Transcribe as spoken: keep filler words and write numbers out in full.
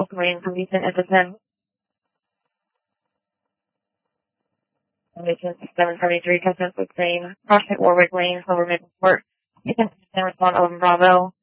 Oak Lane, Covington, Edmonton. Covington, seven seventy-three, Customs Lane, Prospect Warwick Lane, Silver Maple Court. You can respond Owen Bravo.